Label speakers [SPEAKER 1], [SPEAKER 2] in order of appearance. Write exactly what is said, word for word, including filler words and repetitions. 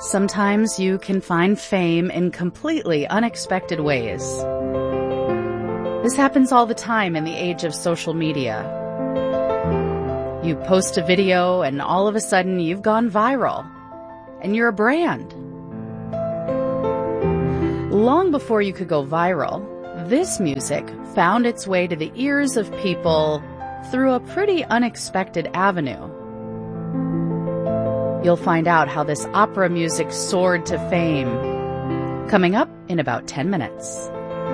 [SPEAKER 1] Sometimes you can find fame in completely unexpected ways. This happens all the time in the age of social media. You post a video and all of a sudden you've gone viral, and you're a brand. Long before you could go viral, this music found its way to the ears of people through a pretty unexpected avenue. You'll find out how this opera music soared to fame, coming up in about ten minutes.